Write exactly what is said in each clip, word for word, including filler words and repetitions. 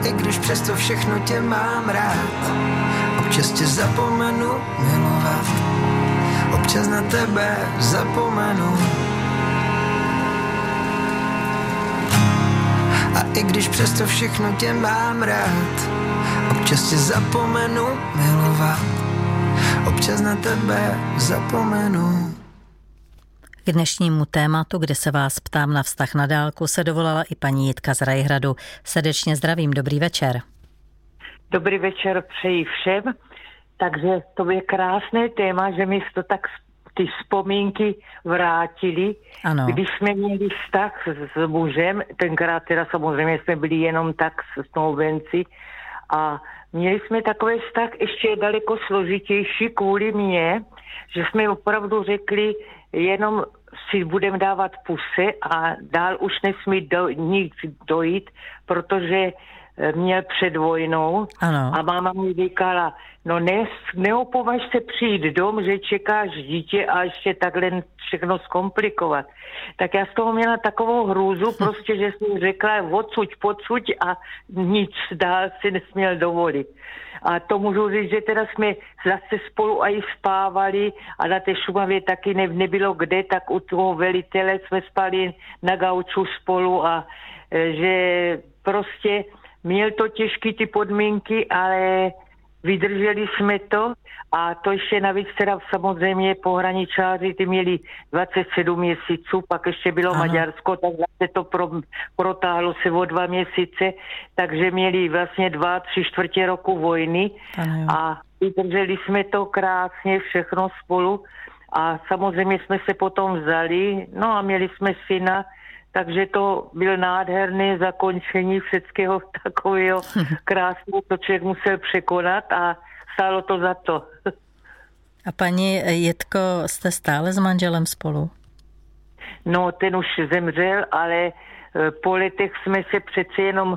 i když přesto všechno tě mám rád, občas tě zapomenu milovat, občas na tebe zapomenu. A i když přesto všechno tě mám rád, občas tě zapomenu milovat, občas na tebe zapomenu. K dnešnímu tématu, kde se vás ptám na vztah na dálku, se dovolala i paní Jitka z Rajhradu. Srdečně zdravím, dobrý večer. Dobrý večer přeji všem. Takže to je krásné téma, že mi to tak ty vzpomínky vrátili. Ano. Když jsme měli vztah s mužem, tenkrát teda samozřejmě jsme byli jenom tak snoubenci a měli jsme takový vztah ještě daleko složitější kvůli mně, že jsme opravdu řekli, jenom si budeme dávat puse a dál už nesmí do, nic dojít, protože měl před vojnou. Ano. A máma mi říkala, no ne, neopovaž se přijít dom, že čekáš dítě a ještě takhle všechno zkomplikovat. Tak já z toho měla takovou hrůzu, prostě, že jsem řekla odsuť, podsuť a nic dál si nesměl dovolit. A to můžu říct, že teda jsme zase spolu i spávali a na té Šumavě taky ne, nebylo kde, tak u toho velitele jsme spali na gauču spolu a že prostě měl to těžké ty podmínky, ale vydrželi jsme to a to ještě navíc teda samozřejmě pohraničáři, ty měli dvacet sedm měsíců, pak ještě bylo ano. Maďarsko, tak zase to pro, protáhlo se o dva měsíce, takže měli vlastně dva, tři čtvrtě roku vojny ano. A vydrželi jsme to krásně všechno spolu a samozřejmě jsme se potom vzali, no a měli jsme syna. Takže to byl nádherné zakončení všetkého takového krásného, co člověk musel překonat a stálo to za to. A paní Jitko, jste stále s manželem spolu? No, ten už zemřel, ale po letech jsme se přece jenom,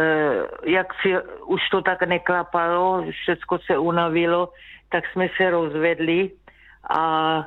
jak si už to tak neklapalo, všecko se unavilo, tak jsme se rozvedli a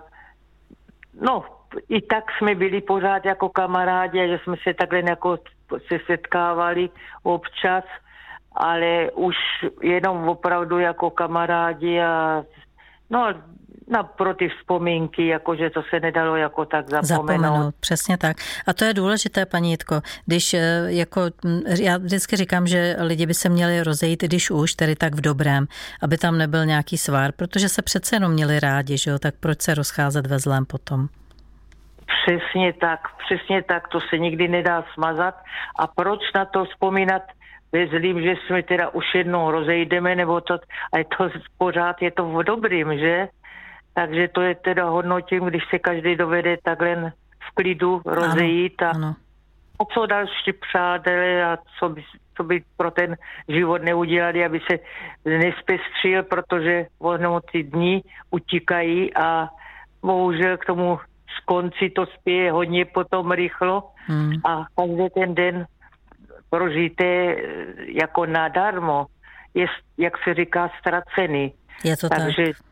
no, i tak jsme byli pořád jako kamarádi, že jsme se takhle jako se setkávali občas, ale už jenom opravdu jako kamarádi a no na pro ty vzpomínky, jakože to se nedalo jako tak zapomenout. Zapomenout, přesně tak. A to je důležité, paní Jitko, když jako, já vždycky říkám, že lidi by se měli rozejít, když už, tedy tak v dobrém, aby tam nebyl nějaký svár, protože se přece jenom měli rádi, že jo, tak proč se rozcházet ve zlém potom? Přesně tak, přesně tak, to se nikdy nedá smazat. A proč na to vzpomínat ve zlým, že jsme teda už jednou rozejdeme, nebo to, ale to pořád je to v dobrým, že? Takže to je teda hodnotím, když se každý dovede takhle v klidu rozejít. Ano, ano. A co další přátelé a co by, co by pro ten život neudělali, aby se nespestřil, protože ono ty dny utíkají a bohužel k tomu z konci to spěje hodně potom rychlo hmm. a každý ten den prožité jako nadarmo je, jak se říká, ztracený. Je to Takže, tak.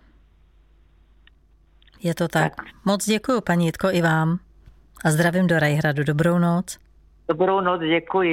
Je to tak. tak. Moc děkuju, paní Jitko, i vám. A zdravím do Rajhradu. Dobrou noc. Dobrou noc, děkuji.